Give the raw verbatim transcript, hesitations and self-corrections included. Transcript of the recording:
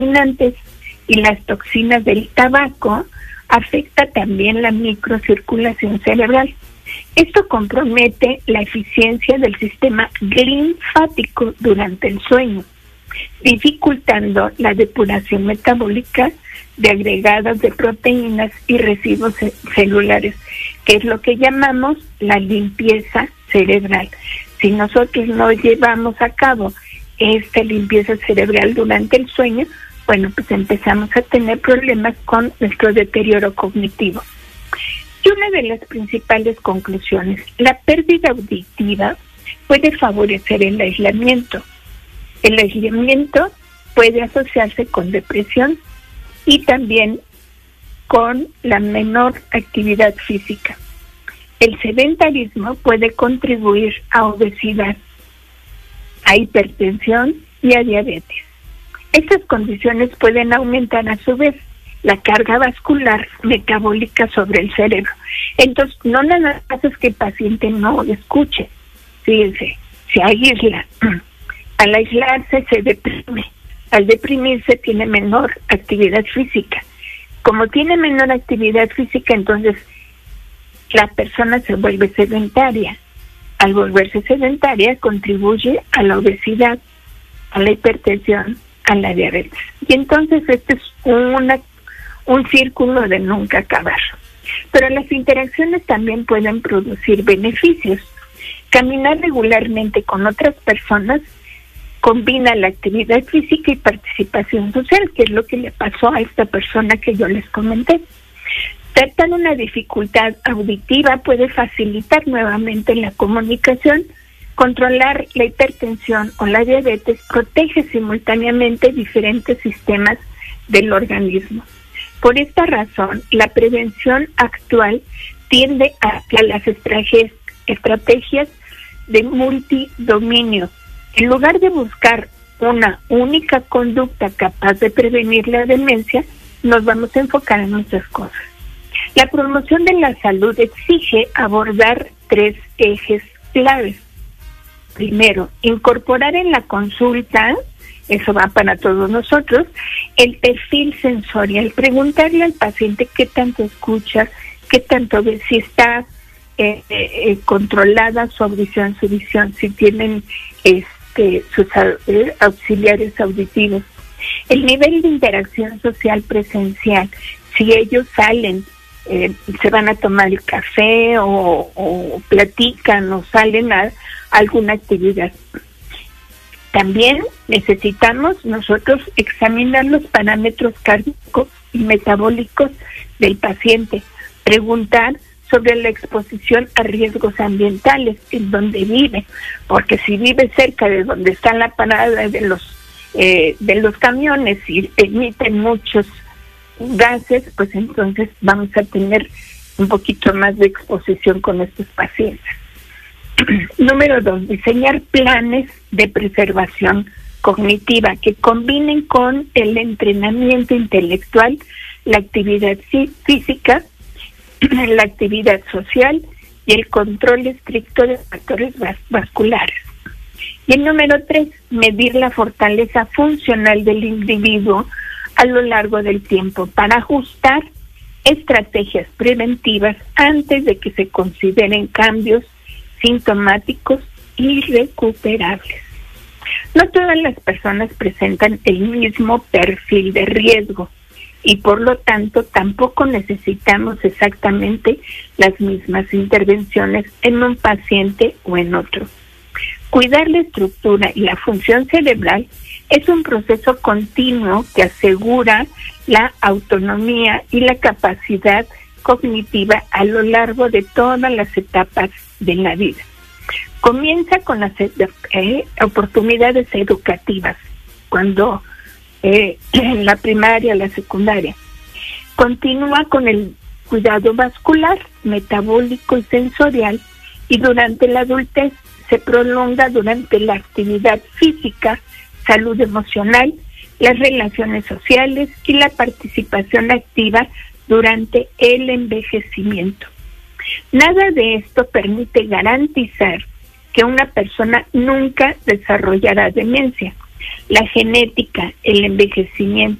contaminantes y las toxinas del tabaco afecta también la microcirculación cerebral. Esto compromete la eficiencia del sistema linfático durante el sueño, dificultando la depuración metabólica de agregados de proteínas y residuos ce- celulares, que es lo que llamamos la limpieza cerebral. Si nosotros no llevamos a cabo esta limpieza cerebral durante el sueño, bueno, pues empezamos a tener problemas con nuestro deterioro cognitivo. Y una de las principales conclusiones, la pérdida auditiva puede favorecer el aislamiento. El aislamiento puede asociarse con depresión y también con la menor actividad física. El sedentarismo puede contribuir a obesidad, a hipertensión y a diabetes. Estas condiciones pueden aumentar a su vez la carga vascular metabólica sobre el cerebro. Entonces, no nada más es que el paciente no escuche, fíjense, se aísla. Al aislarse se deprime, al deprimirse tiene menor actividad física. Como tiene menor actividad física, entonces la persona se vuelve sedentaria. Al volverse sedentaria contribuye a la obesidad, a la hipertensión, a la diabetes. Y entonces este es una, un círculo de nunca acabar. Pero las interacciones también pueden producir beneficios. Caminar regularmente con otras personas combina la actividad física y participación social, que es lo que le pasó a esta persona que yo les comenté. Tratar una dificultad auditiva puede facilitar nuevamente la comunicación. Controlar la hipertensión o la diabetes protege simultáneamente diferentes sistemas del organismo. Por esta razón, la prevención actual tiende a, a las estrategias, estrategias de multidominio. En lugar de buscar una única conducta capaz de prevenir la demencia, nos vamos a enfocar en muchas cosas. La promoción de la salud exige abordar tres ejes claves. Primero, incorporar en la consulta, eso va para todos nosotros, el perfil sensorial. Preguntarle al paciente qué tanto escucha, qué tanto ve, si está eh, eh, controlada su audición, su visión, si tienen este, sus eh, auxiliares auditivos. El nivel de interacción social presencial, si ellos salen, eh, se van a tomar el café o, o platican o salen a alguna actividad. También necesitamos nosotros examinar los parámetros cardíacos y metabólicos del paciente, preguntar sobre la exposición a riesgos ambientales en donde vive, porque si vive cerca de donde está la parada de los eh, de los camiones y emiten muchos gases, pues entonces vamos a tener un poquito más de exposición con estos pacientes. Número dos, diseñar planes de preservación cognitiva que combinen con el entrenamiento intelectual, la actividad física, la actividad social y el control estricto de factores vas- vasculares. Y el número tres, medir la fortaleza funcional del individuo a lo largo del tiempo para ajustar estrategias preventivas antes de que se consideren cambios sintomáticos irrecuperables. No todas las personas presentan el mismo perfil de riesgo y por lo tanto tampoco necesitamos exactamente las mismas intervenciones en un paciente o en otro. Cuidar la estructura y la función cerebral es un proceso continuo que asegura la autonomía y la capacidad cognitiva a lo largo de todas las etapas de la vida. Comienza con las eh, oportunidades educativas, cuando eh, en la primaria, la secundaria. Continúa con el cuidado vascular, metabólico y sensorial, y durante la adultez se prolonga durante la actividad física, salud emocional, las relaciones sociales y la participación activa durante el envejecimiento. Nada de esto permite garantizar que una persona nunca desarrollará demencia. La genética, el envejecimiento